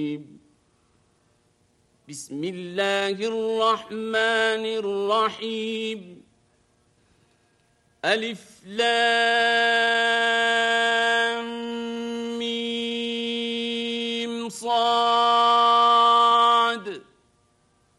بسم الله الرحمن الرحيم ألف لام ميم صاد